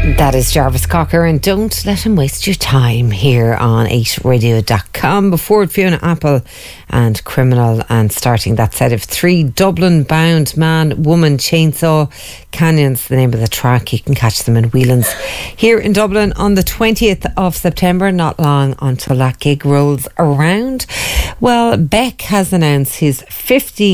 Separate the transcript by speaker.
Speaker 1: That is Jarvis Cocker, and don't let him waste your time here on 8radio.com. Before Fiona Apple and Criminal, and starting that set of three, Dublin bound man, woman, chainsaw canyons, the name of the track. You can catch them in Whelan's here in Dublin on the 20th of September, not long until that gig rolls around. Well, Beck has announced his 15th